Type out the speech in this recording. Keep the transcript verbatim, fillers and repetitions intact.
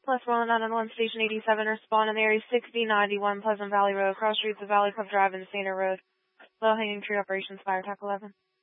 Plus one nine one Station eighty-seven, respond in the area sixty ninety-one Pleasant Valley Road, cross streets of Valley Club Drive and Center Road. Low hanging tree operations, fire, T A C eleven.